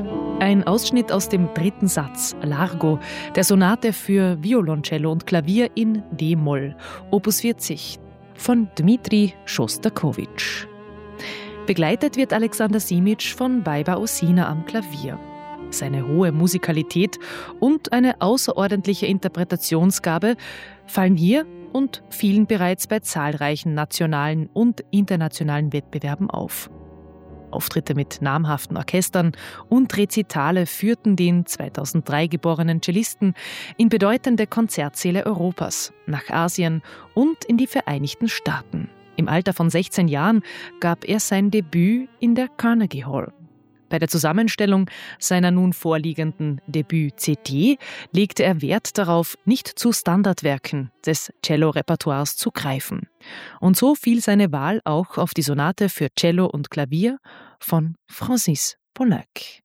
Ein Ausschnitt aus dem 3. Satz, Largo, der Sonate für Violoncello und Klavier in D-Moll, Opus 40, von Dmitri Schostakowitsch. Begleitet wird Alexander Simic von Bajba Osina am Klavier. Seine hohe Musikalität und eine außerordentliche Interpretationsgabe fallen hier und fielen bereits bei zahlreichen nationalen und internationalen Wettbewerben auf. Auftritte mit namhaften Orchestern und Rezitale führten den 2003 geborenen Cellisten in bedeutende Konzertsäle Europas, nach Asien und in die Vereinigten Staaten. Im Alter von 16 Jahren gab er sein Debüt in der Carnegie Hall. Bei der Zusammenstellung seiner nun vorliegenden Debüt-CD legte er Wert darauf, nicht zu Standardwerken des Cello-Repertoires zu greifen. Und so fiel seine Wahl auch auf die Sonate für Cello und Klavier von Francis Poulenc.